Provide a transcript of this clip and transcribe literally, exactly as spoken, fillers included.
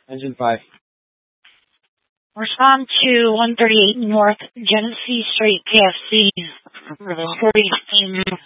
Engine five. Respond to one thirty-eight North Genesee Street, K F C. Reporting